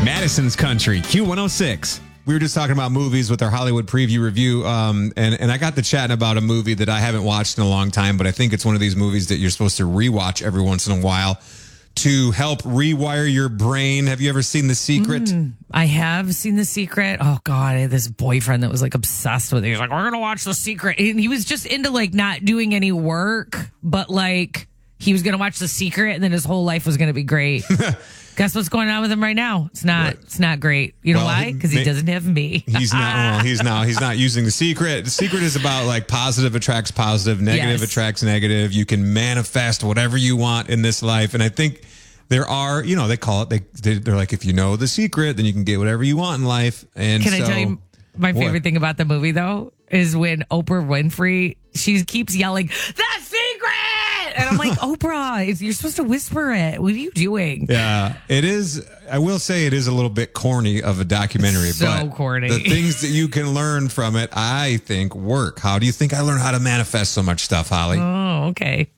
Madison's Country, Q106. We were just talking about movies with our Hollywood preview review, and I got to chatting about a movie that I haven't watched in a long time, but I think it's one of these movies that you're supposed to rewatch every once in a while to help rewire your brain. Have you ever seen The Secret? I have seen The Secret. Oh, God, I had this boyfriend that was like obsessed with it. He was like, we're going to watch The Secret. And he was just into like not doing any work, but like he was going to watch The Secret and then his whole life was going to be great. Guess what's going on with him right now? It's not great. You know why? Because he doesn't have me. He's not using The Secret. The Secret is about like positive attracts positive, negative attracts negative. You can manifest whatever you want in this life. And I think there are, they call it, they're like, if you know the secret, then you can get whatever you want in life. And can I tell you my favorite thing about the movie though is when Oprah Winfrey, she keeps yelling, "The Secret!" And I'm like, Oprah, you're supposed to whisper it. What are you doing? Yeah, it is. I will say it is a little bit corny of a documentary. So but corny. The things that you can learn from it, I think, work. How do you think I learned how to manifest so much stuff, Holly? Oh, okay.